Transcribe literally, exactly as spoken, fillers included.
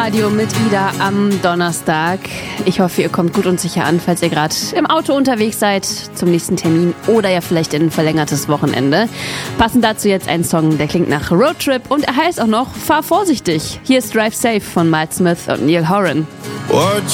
Hitradio mit Ida am Donnerstag. Ich hoffe, ihr kommt gut und sicher an, falls ihr gerade im Auto unterwegs seid zum nächsten Termin oder ja vielleicht in ein verlängertes Wochenende. Passend dazu jetzt ein Song, der klingt nach Roadtrip und er heißt auch noch Fahr vorsichtig. Hier ist Drive Safe von Miles Smith und Neil Horan.